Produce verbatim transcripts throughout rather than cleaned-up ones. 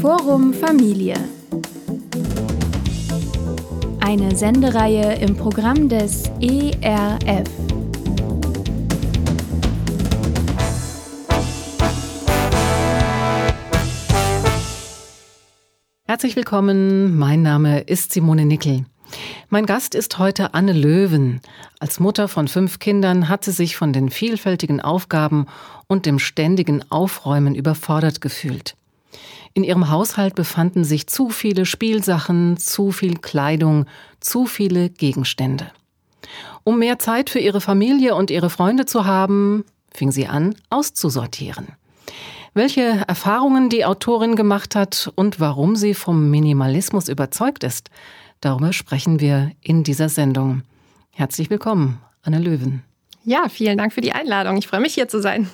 Forum Familie. Eine Sendereihe im Programm des E R F. Herzlich willkommen, mein Name ist Simone Nickel. Mein Gast ist heute Anne Löwen. Als Mutter von fünf Kindern hat sie sich von den vielfältigen Aufgaben und dem ständigen Aufräumen überfordert gefühlt. In ihrem Haushalt befanden sich zu viele Spielsachen, zu viel Kleidung, zu viele Gegenstände. Um mehr Zeit für ihre Familie und ihre Freunde zu haben, fing sie an, auszusortieren. Welche Erfahrungen die Autorin gemacht hat und warum sie vom Minimalismus überzeugt ist, darüber sprechen wir in dieser Sendung. Herzlich willkommen, Anne Löwen. Ja, vielen Dank für die Einladung. Ich freue mich, hier zu sein.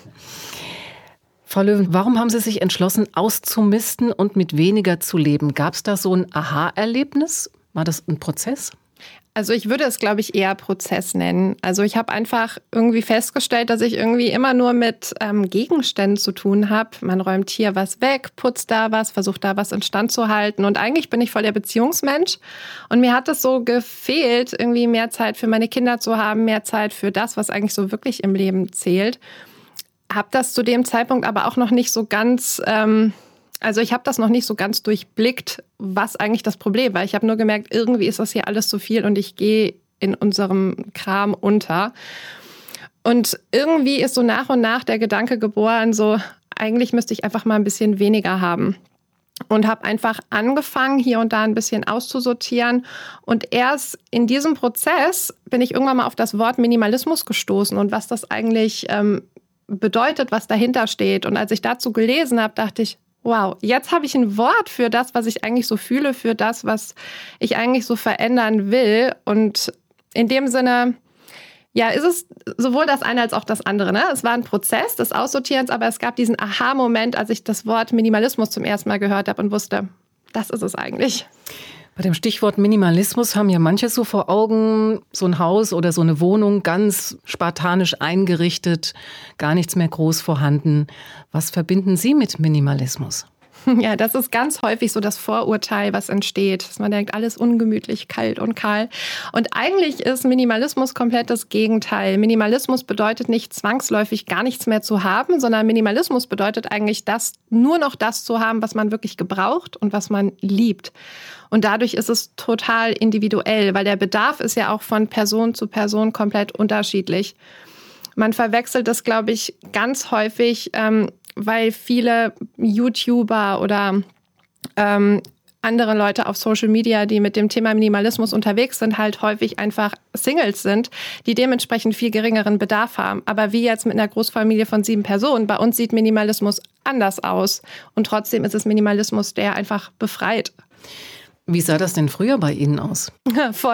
Frau Löwen, warum haben Sie sich entschlossen, auszumisten und mit weniger zu leben? Gab es da so ein Aha-Erlebnis? War das ein Prozess? Also ich würde es, glaube ich, eher Prozess nennen. Also ich habe einfach irgendwie festgestellt, dass ich irgendwie immer nur mit ähm, Gegenständen zu tun habe. Man räumt hier was weg, putzt da was, versucht da was instand zu halten. Und eigentlich bin ich voll der Beziehungsmensch. Und mir hat es so gefehlt, irgendwie mehr Zeit für meine Kinder zu haben, mehr Zeit für das, was eigentlich so wirklich im Leben zählt. Habe das zu dem Zeitpunkt aber auch noch nicht so ganz... Ähm, Also ich habe das noch nicht so ganz durchblickt, was eigentlich das Problem war. Ich habe nur gemerkt, irgendwie ist das hier alles zu viel und ich gehe in unserem Kram unter. Und irgendwie ist so nach und nach der Gedanke geboren, so eigentlich müsste ich einfach mal ein bisschen weniger haben. Und habe einfach angefangen, hier und da ein bisschen auszusortieren. Und erst in diesem Prozess bin ich irgendwann mal auf das Wort Minimalismus gestoßen und was das eigentlich ähm, bedeutet, was dahinter steht. Und als ich dazu gelesen habe, dachte ich, wow, jetzt habe ich ein Wort für das, was ich eigentlich so fühle, für das, was ich eigentlich so verändern will. Und in dem Sinne, ja, ist es sowohl das eine als auch das andere. Ne? Es war ein Prozess des Aussortierens, aber es gab diesen Aha-Moment, als ich das Wort Minimalismus zum ersten Mal gehört habe und wusste, das ist es eigentlich. Bei dem Stichwort Minimalismus haben ja manche so vor Augen, so ein Haus oder so eine Wohnung ganz spartanisch eingerichtet, gar nichts mehr groß vorhanden. Was verbinden Sie mit Minimalismus? Ja, das ist ganz häufig so das Vorurteil, was entsteht, dass man denkt, alles ungemütlich, kalt und kahl. Und eigentlich ist Minimalismus komplett das Gegenteil. Minimalismus bedeutet nicht zwangsläufig gar nichts mehr zu haben, sondern Minimalismus bedeutet eigentlich das, nur noch das zu haben, was man wirklich gebraucht und was man liebt. Und dadurch ist es total individuell, weil der Bedarf ist ja auch von Person zu Person komplett unterschiedlich. Man verwechselt das, glaube ich, ganz häufig, ähm, weil viele YouTuber oder ähm, andere Leute auf Social Media, die mit dem Thema Minimalismus unterwegs sind, halt häufig einfach Singles sind, die dementsprechend viel geringeren Bedarf haben. Aber wie jetzt mit einer Großfamilie von sieben Personen, bei uns sieht Minimalismus anders aus. Und trotzdem ist es Minimalismus, der einfach befreit. Wie sah das denn früher bei Ihnen aus? Voll.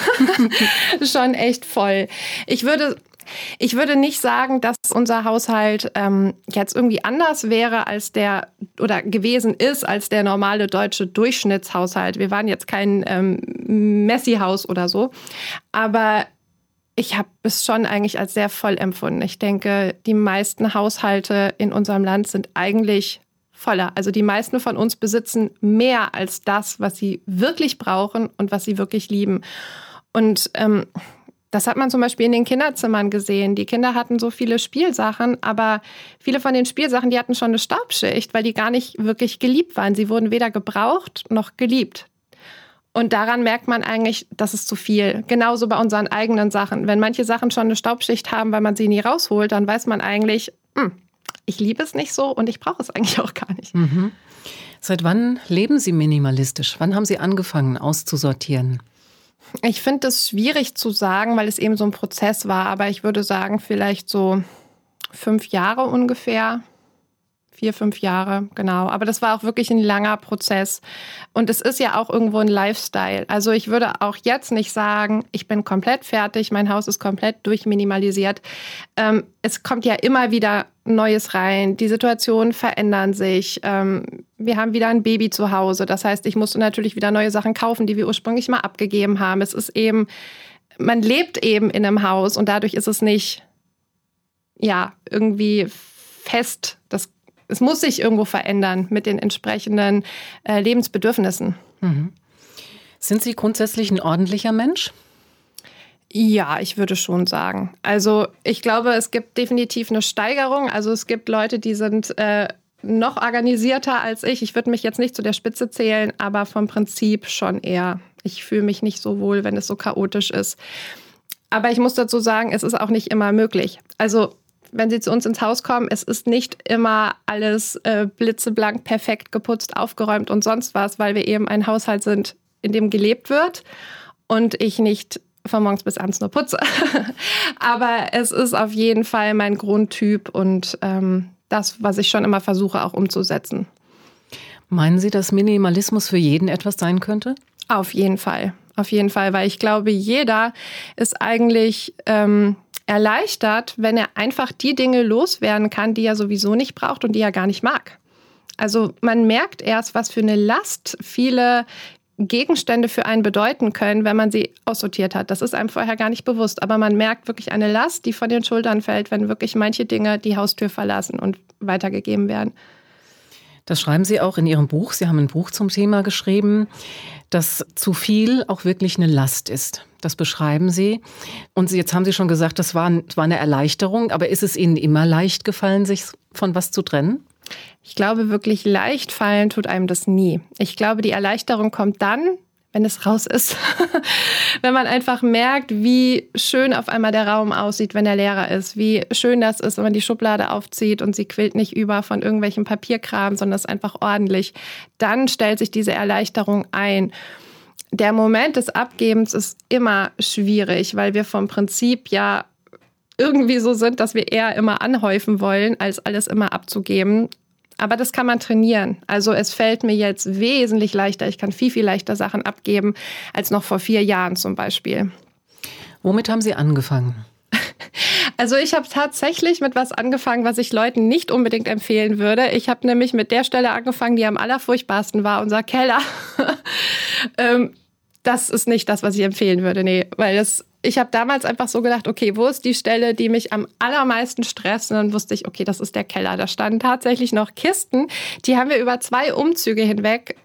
Schon echt voll. Ich würde... Ich würde nicht sagen, dass unser Haushalt ähm, jetzt irgendwie anders wäre als der oder gewesen ist als der normale deutsche Durchschnittshaushalt. Wir waren jetzt kein ähm, Messi-Haus oder so, aber ich habe es schon eigentlich als sehr voll empfunden. Ich denke, die meisten Haushalte in unserem Land sind eigentlich voller. Also die meisten von uns besitzen mehr als das, was sie wirklich brauchen und was sie wirklich lieben. Und ähm, das hat man zum Beispiel in den Kinderzimmern gesehen. Die Kinder hatten so viele Spielsachen, aber viele von den Spielsachen, die hatten schon eine Staubschicht, weil die gar nicht wirklich geliebt waren. Sie wurden weder gebraucht noch geliebt. Und daran merkt man eigentlich, das ist zu viel. Genauso bei unseren eigenen Sachen. Wenn manche Sachen schon eine Staubschicht haben, weil man sie nie rausholt, dann weiß man eigentlich, hm, ich liebe es nicht so und ich brauche es eigentlich auch gar nicht. Mhm. Seit wann leben Sie minimalistisch? Wann haben Sie angefangen auszusortieren? Ich finde es schwierig zu sagen, weil es eben so ein Prozess war. Aber ich würde sagen, vielleicht so fünf Jahre ungefähr. Vier, fünf Jahre, genau. Aber das war auch wirklich ein langer Prozess. Und es ist ja auch irgendwo ein Lifestyle. Also ich würde auch jetzt nicht sagen, ich bin komplett fertig, mein Haus ist komplett durchminimalisiert. Ähm, es kommt ja immer wieder Neues rein. Die Situationen verändern sich. Ähm, wir haben wieder ein Baby zu Hause. Das heißt, ich musste natürlich wieder neue Sachen kaufen, die wir ursprünglich mal abgegeben haben. Es ist eben, man lebt eben in einem Haus und dadurch ist es nicht, ja, irgendwie fest. Das es muss sich irgendwo verändern mit den entsprechenden äh, Lebensbedürfnissen. Mhm. Sind Sie grundsätzlich ein ordentlicher Mensch? Ja, ich würde schon sagen. Also ich glaube, es gibt definitiv eine Steigerung. Also es gibt Leute, die sind äh, noch organisierter als ich. Ich würde mich jetzt nicht zu der Spitze zählen, aber vom Prinzip schon eher. Ich fühle mich nicht so wohl, wenn es so chaotisch ist. Aber ich muss dazu sagen, es ist auch nicht immer möglich. Also wenn Sie zu uns ins Haus kommen, es ist nicht immer alles äh, blitzeblank, perfekt geputzt, aufgeräumt und sonst was, weil wir eben ein Haushalt sind, in dem gelebt wird und ich nicht von morgens bis abends nur putze. Aber es ist auf jeden Fall mein Grundtyp und ähm, das, was ich schon immer versuche, auch umzusetzen. Meinen Sie, dass Minimalismus für jeden etwas sein könnte? Auf jeden Fall. Auf jeden Fall, weil ich glaube, jeder ist eigentlich ähm, erleichtert, wenn er einfach die Dinge loswerden kann, die er sowieso nicht braucht und die er gar nicht mag. Also man merkt erst, was für eine Last viele Gegenstände für einen bedeuten können, wenn man sie aussortiert hat. Das ist einem vorher gar nicht bewusst. Aber man merkt wirklich eine Last, die von den Schultern fällt, wenn wirklich manche Dinge die Haustür verlassen und weitergegeben werden. Das schreiben Sie auch in Ihrem Buch. Sie haben ein Buch zum Thema geschrieben, dass zu viel auch wirklich eine Last ist. Das beschreiben Sie. Und jetzt haben Sie schon gesagt, das war, das war eine Erleichterung. Aber ist es Ihnen immer leicht gefallen, sich von was zu trennen? Ich glaube, wirklich leicht fallen tut einem das nie. Ich glaube, die Erleichterung kommt dann, wenn es raus ist. Wenn man einfach merkt, wie schön auf einmal der Raum aussieht, wenn er leerer ist. Wie schön das ist, wenn man die Schublade aufzieht und sie quillt nicht über von irgendwelchem Papierkram, sondern ist einfach ordentlich. Dann stellt sich diese Erleichterung ein. Der Moment des Abgebens ist immer schwierig, weil wir vom Prinzip ja irgendwie so sind, dass wir eher immer anhäufen wollen, als alles immer abzugeben. Aber das kann man trainieren. Also es fällt mir jetzt wesentlich leichter. Ich kann viel, viel leichter Sachen abgeben als noch vor vier Jahren zum Beispiel. Womit haben Sie angefangen? Also ich habe tatsächlich mit was angefangen, was ich Leuten nicht unbedingt empfehlen würde. Ich habe nämlich mit der Stelle angefangen, die am allerfurchtbarsten war, unser Keller. ähm, das ist nicht das, was ich empfehlen würde. Nee, weil das... Ich habe damals einfach so gedacht, okay, wo ist die Stelle, die mich am allermeisten stresst? Und dann wusste ich, okay, das ist der Keller. Da standen tatsächlich noch Kisten, die haben wir über zwei Umzüge hinweg